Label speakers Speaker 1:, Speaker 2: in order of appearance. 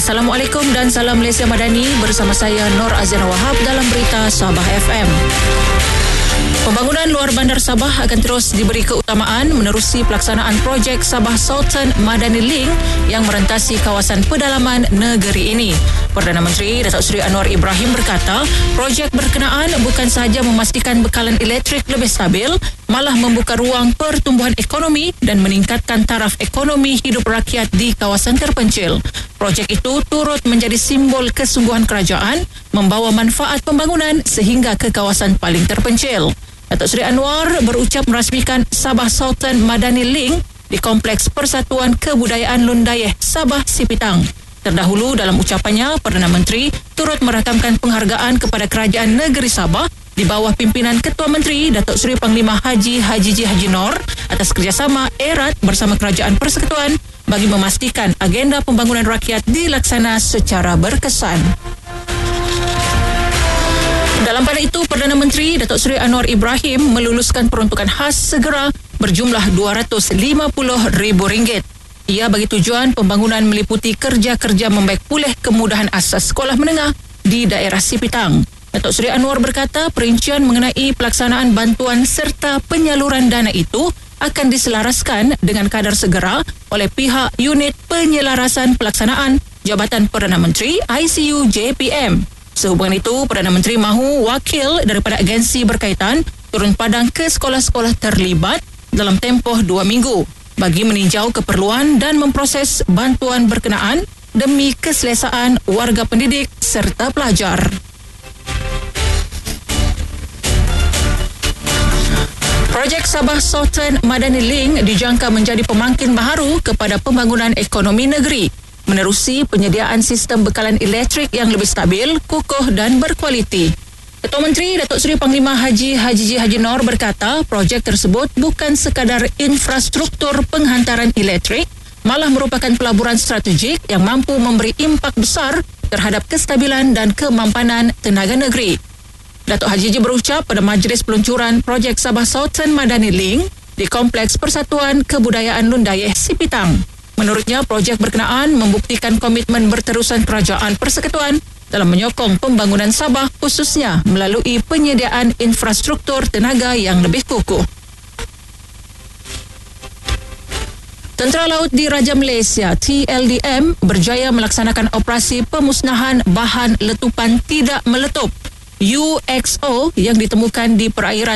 Speaker 1: Assalamualaikum dan salam Malaysia Madani, bersama saya Nur Aziana Wahab dalam berita Sabah FM. Pembangunan luar bandar Sabah akan terus diberi keutamaan menerusi pelaksanaan projek Sabah Sultan Madani Link yang merentasi kawasan pedalaman negeri ini. Perdana Menteri Datuk Seri Anwar Ibrahim berkata, projek berkenaan bukan sahaja memastikan bekalan elektrik lebih stabil, malah membuka ruang pertumbuhan ekonomi dan meningkatkan taraf ekonomi hidup rakyat di kawasan terpencil. Projek itu turut menjadi simbol kesungguhan kerajaan membawa manfaat pembangunan sehingga ke kawasan paling terpencil. Datuk Seri Anwar berucap merasmikan Sabah Sultan Madani Link di Kompleks Persatuan Kebudayaan Lundayeh, Sabah Sipitang. Terdahulu dalam ucapannya, Perdana Menteri turut merakamkan penghargaan kepada Kerajaan Negeri Sabah di bawah pimpinan Ketua Menteri Datuk Seri Panglima Haji Haji Nur atas kerjasama erat bersama Kerajaan Persekutuan bagi memastikan agenda pembangunan rakyat dilaksana secara berkesan. Dalam pada itu, Perdana Menteri Datuk Seri Anwar Ibrahim meluluskan peruntukan khas segera berjumlah RM250,000. Ia bagi tujuan pembangunan meliputi kerja-kerja membaik pulih kemudahan asas sekolah menengah di daerah Sipitang. Datuk Seri Anwar berkata perincian mengenai pelaksanaan bantuan serta penyaluran dana itu akan diselaraskan dengan kadar segera oleh pihak Unit Penyelarasan Pelaksanaan Jabatan Perdana Menteri ICU JPM. Sehubungan itu, Perdana Menteri mahu wakil daripada agensi berkaitan turun padang ke sekolah-sekolah terlibat dalam tempoh 2 minggu bagi meninjau keperluan dan memproses bantuan berkenaan demi keselesaan warga pendidik serta pelajar. Projek Sabah Sultan Madani Link dijangka menjadi pemangkin baharu kepada pembangunan ekonomi negeri, menerusi penyediaan sistem bekalan elektrik yang lebih stabil, kukuh dan berkualiti. Ketua Menteri Datuk Seri Panglima Haji Nur berkata, projek tersebut bukan sekadar infrastruktur penghantaran elektrik, malah merupakan pelaburan strategik yang mampu memberi impak besar terhadap kestabilan dan kemampanan tenaga negeri. Datuk Haji berucap pada majlis peluncuran projek Sabah Sultan Madani Link di Kompleks Persatuan Kebudayaan Lundayeh, Sipitang. Menurutnya, projek berkenaan membuktikan komitmen berterusan Kerajaan Persekutuan dalam menyokong pembangunan Sabah, khususnya melalui penyediaan infrastruktur tenaga yang lebih kukuh. Tentera Laut Diraja Malaysia TLDM berjaya melaksanakan operasi pemusnahan bahan letupan tidak meletup UXO yang ditemukan di perairan